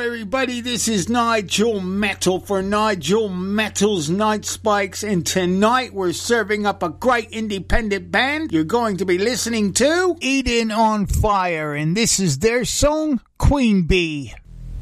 everybody, this is Nigel Metal for Nigel Metal's Night Spikes, and tonight we're serving up a great independent band. You're going to be listening to Eden on Fire, and this is their song, Queen Bee.